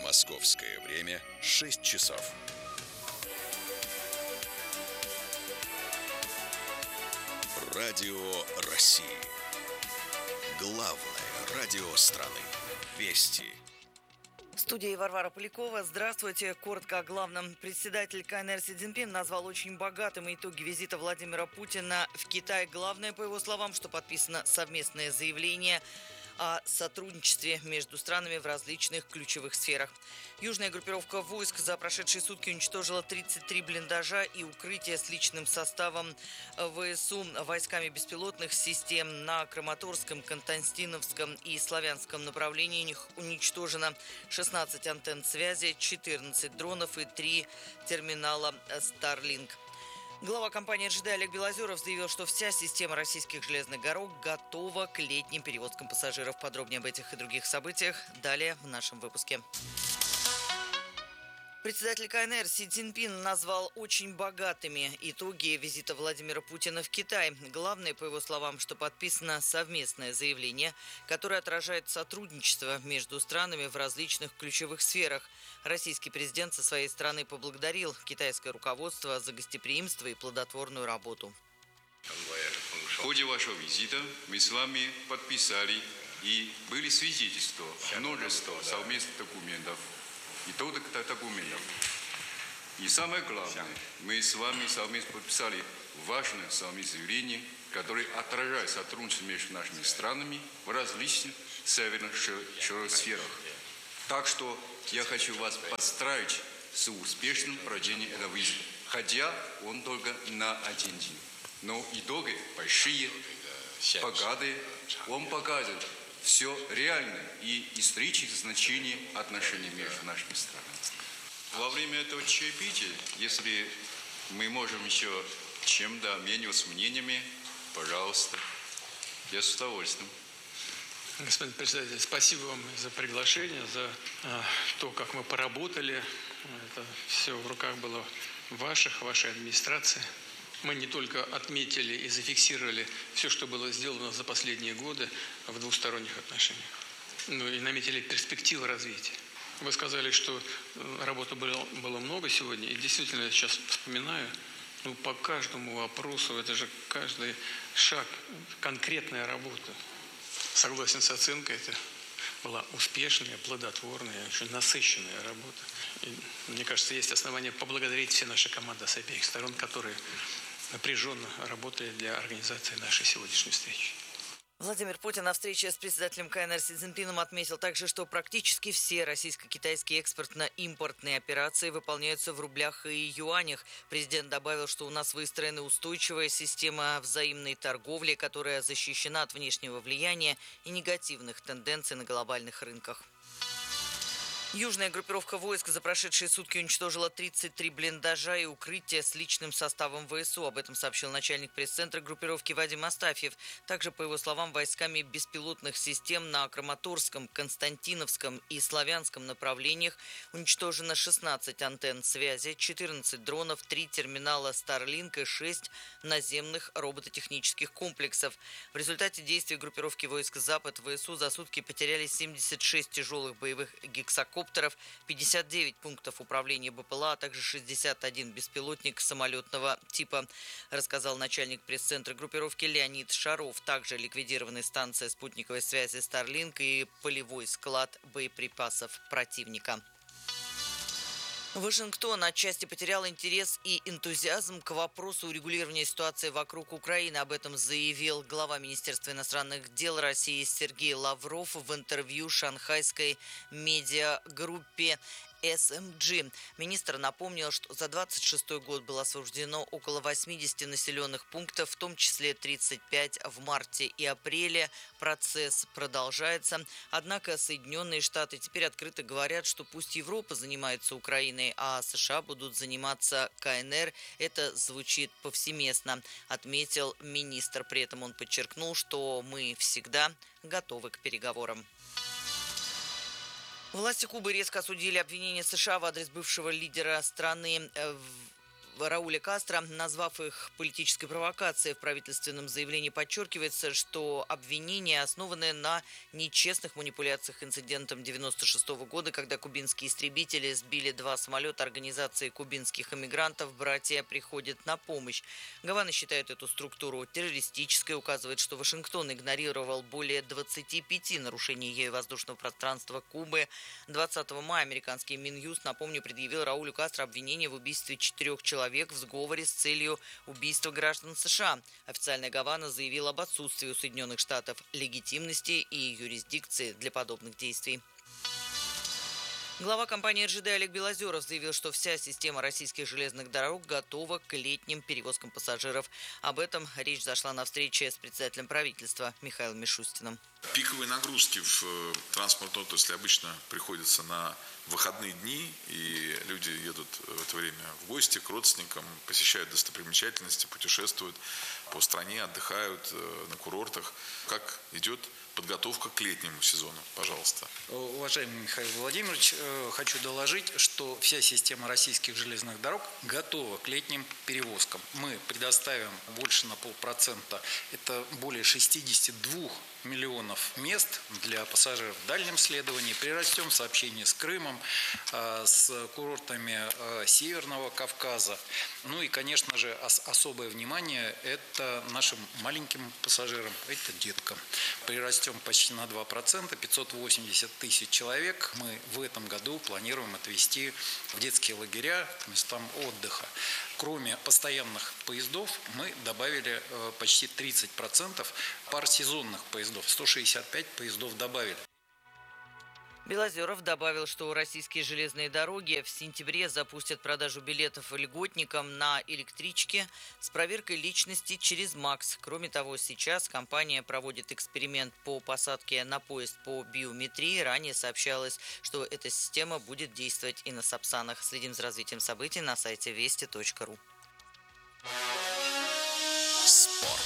Московское время 6 часов. Радио России. Главное радио страны. Вести. В студии Варвара Полякова. Здравствуйте. Коротко о главном. Председатель КНР Си Цзиньпин назвал очень богатым итоги визита Владимира Путина в Китай. Главное, по его словам, что подписано совместное заявление о сотрудничестве между странами в различных ключевых сферах. Южная группировка войск за прошедшие сутки уничтожила 33 блиндажа и укрытия с личным составом ВСУ войсками беспилотных систем. На Краматорском, Константиновском и Славянском направлении уничтожено 16 антенн связи, 14 дронов и 3 терминала Starlink. Глава компании РЖД Олег Белозеров заявил, что вся система российских железных дорог готова к летним перевозкам пассажиров. Подробнее об этих и других событиях далее в нашем выпуске. Председатель КНР Си Цзиньпин назвал очень богатыми итоги визита Владимира Путина в Китай. Главное, по его словам, что подписано совместное заявление, которое отражает сотрудничество между странами в различных ключевых сферах. Российский президент со своей стороны поблагодарил китайское руководство за гостеприимство и плодотворную работу. В ходе вашего визита мы с вами подписали и были свидетельством множества совместных документов. Итогов документов. И самое главное, мы с вами совместно подписали важное совместное заявление, которое отражает сотрудничество между нашими странами в различных северных сферах. Так что я хочу вас поздравить с успешным проведением этого визита. Хотя он только на один день. Но итоги большие, богатые. Он показывает все реальное и историческое значение отношений между нашими странами. Во время этого чаепития, если мы можем еще чем-то обмениваться мнениями, пожалуйста, я с удовольствием. Господин председатель, спасибо вам за приглашение, за то, как мы поработали. Это все в руках было вашей администрации. Мы не только отметили и зафиксировали все, что было сделано за последние годы в двусторонних отношениях, но и наметили перспективы развития. Вы сказали, что работы было много сегодня, и действительно я сейчас вспоминаю, по каждому вопросу, это же каждый шаг, конкретная работа. Согласен с оценкой, это была успешная, плодотворная, очень насыщенная работа. И, мне кажется, есть основания поблагодарить все наши команды с обеих сторон, которые напряженно работали для организации нашей сегодняшней встречи. Владимир Путин на встрече с председателем КНР Си Цзиньпином отметил также, что практически все российско-китайские экспортно-импортные операции выполняются в рублях и юанях. Президент добавил, что у нас выстроена устойчивая система взаимной торговли, которая защищена от внешнего влияния и негативных тенденций на глобальных рынках. Южная группировка войск за прошедшие сутки уничтожила 33 блиндажа и укрытия с личным составом ВСУ. Об этом сообщил начальник пресс-центра группировки Вадим Астафьев. Также, по его словам, войсками беспилотных систем на Краматорском, Константиновском и Славянском направлениях уничтожено 16 антенн связи, 14 дронов, 3 терминала Starlink и 6 наземных робототехнических комплексов. В результате действий группировки войск «Запад» ВСУ за сутки потеряли 76 тяжелых боевых гексакоптеров, 59 пунктов управления БПЛА, а также 61 беспилотник самолетного типа, рассказал начальник пресс-центра группировки Леонид Шаров. Также ликвидированы станция спутниковой связи Starlink и полевой склад боеприпасов противника. Вашингтон отчасти потерял интерес и энтузиазм к вопросу урегулирования ситуации вокруг Украины. Об этом заявил глава Министерства иностранных дел России Сергей Лавров в интервью шанхайской медиагруппе SMG. Министр напомнил, что за 26 год было освобождено около 80 населенных пунктов, в том числе 35 в марте и апреле. Процесс продолжается. Однако Соединенные Штаты теперь открыто говорят, что пусть Европа занимается Украиной, а США будут заниматься КНР. Это звучит повсеместно, отметил министр. При этом он подчеркнул, что мы всегда готовы к переговорам. Власти Кубы резко осудили обвинения США в адрес бывшего лидера страны Рауля Кастро, назвав их политической провокацией. В правительственном заявлении подчеркивается, что обвинения основаны на нечестных манипуляциях инцидентом 1996 года, когда кубинские истребители сбили 2 самолета организации кубинских эмигрантов «Братья приходят на помощь». Гавана считает эту структуру террористической, указывает, что Вашингтон игнорировал более 25 нарушений ею воздушного пространства Кубы. 20 мая американский Минюст, напомню, предъявил Раулю Кастро обвинение в убийстве 4 человек в сговоре с целью убийства граждан США. Официальная Гавана заявила об отсутствии у Соединенных Штатов легитимности и юрисдикции для подобных действий. Глава компании РЖД Олег Белозеров заявил, что вся система российских железных дорог готова к летним перевозкам пассажиров. Об этом речь зашла на встрече с председателем правительства Михаилом Мишустиным. Пиковые нагрузки в транспортной отрасли обычно приходятся на выходные дни, и люди едут в это время в гости к родственникам, посещают достопримечательности, путешествуют по стране, отдыхают на курортах. Как идет подготовка к летнему сезону? Пожалуйста. Уважаемый Михаил Владимирович, хочу доложить, что вся система российских железных дорог готова к летним перевозкам. Мы предоставим больше на 0,5%, это более 62 миллионов мест для пассажиров в дальнем следовании. Прирастем сообщение с Крымом, с курортами Северного Кавказа. Ну и, конечно же, особое внимание это нашим маленьким пассажирам, это деткам. Прирастем почти на 2%, 580 тысяч человек мы в этом году планируем отвезти в детские лагеря, к местам отдыха. Кроме постоянных поездов, мы добавили почти 30% пар сезонных поездов, 165 поездов добавили. Белозеров добавил, что российские железные дороги в сентябре запустят продажу билетов льготникам на электрички с проверкой личности через МАКС. Кроме того, сейчас компания проводит эксперимент по посадке на поезд по биометрии. Ранее сообщалось, что эта система будет действовать и на Сапсанах. Следим за развитием событий на сайте вести.ру. Спорт.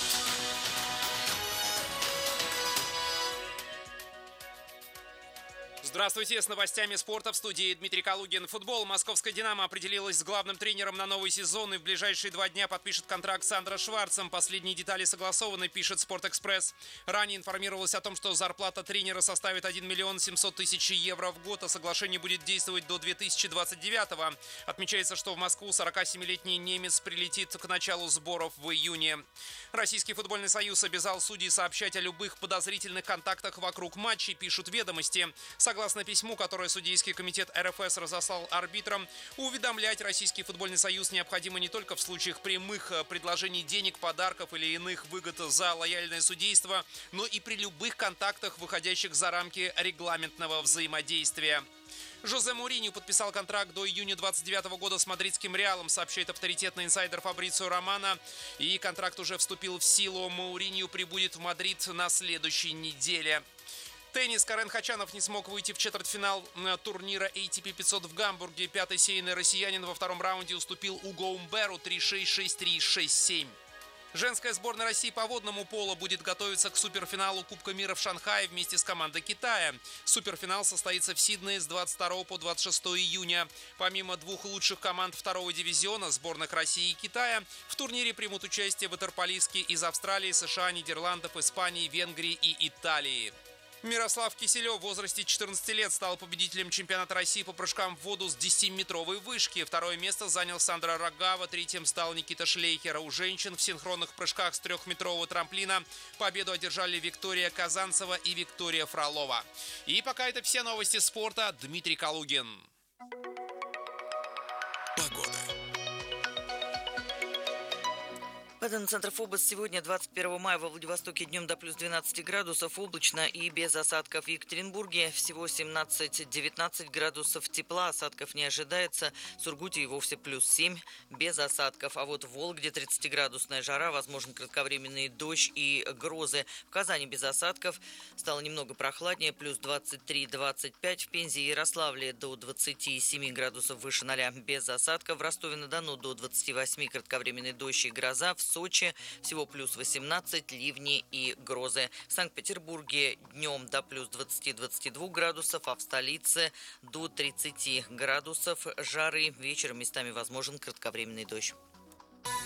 Здравствуйте, с новостями спорта в студии Дмитрий Калугин. Футбол. Московская «Динамо» определилась с главным тренером на новый сезон и в ближайшие 2 дня подпишет контракт с Андро Шварцем. Последние детали согласованы, пишет «Спортэкспресс». Ранее информировалось о том, что зарплата тренера составит 1 миллион 700 тысяч евро в год, а соглашение будет действовать до 2029-го. Отмечается, что в Москву 47-летний немец прилетит к началу сборов в июне. Российский футбольный союз обязал судей сообщать о любых подозрительных контактах вокруг матчей, пишут «Ведомости». Согласно письму, которое судейский комитет РФС разослал арбитрам, уведомлять Российский футбольный союз необходимо не только в случаях прямых предложений денег, подарков или иных выгод за лояльное судейство, но и при любых контактах, выходящих за рамки регламентного взаимодействия. Жозе Моуриньо подписал контракт до июня 2029 года с мадридским «Реалом», сообщает авторитетный инсайдер Фабрицио Романо. И контракт уже вступил в силу. Моуриньо прибудет в Мадрид на следующей неделе. Теннис. Карен Хачанов не смог выйти в четвертьфинал турнира ATP 500 в Гамбурге. 5-й сейный россиянин во втором раунде уступил Уго Умберу 3-6, 6-3, 6-7. Женская сборная России по водному полу будет готовиться к суперфиналу Кубка мира в Шанхае вместе с командой Китая. Суперфинал состоится в Сиднее с 22 по 26 июня. Помимо 2 лучших команд второго дивизиона, сборных России и Китая, в турнире примут участие ватерполистки из Австралии, США, Нидерландов, Испании, Венгрии и Италии. Мирослав Киселев в возрасте 14 лет стал победителем чемпионата России по прыжкам в воду с 10-метровой вышки. Второе место занял Сандра Рогава, третьим стал Никита Шлейхер. У женщин в синхронных прыжках с 3-метрового трамплина победу одержали Виктория Казанцева и Виктория Фролова. И пока это все новости спорта. Дмитрий Калугин. Погода. По данным Центра ФОБОС, сегодня, 21 мая, во Владивостоке днем до плюс 12 градусов, облачно и без осадков. В Екатеринбурге всего 17-19 градусов тепла, осадков не ожидается. В Сургуте и вовсе плюс 7, без осадков. А вот в Вологде 30-градусная жара, возможен кратковременный дождь и грозы. В Казани без осадков, стало немного прохладнее, плюс 23-25. В Пензе и Ярославле до 27 градусов выше 0, без осадков. В Ростове-на-Дону до 28, кратковременный дождь и гроза. В Сочи всего плюс 18, ливни и грозы. В Санкт-Петербурге днем до плюс 20-22 градусов, а в столице до 30 градусов жары. Вечером местами возможен кратковременный дождь.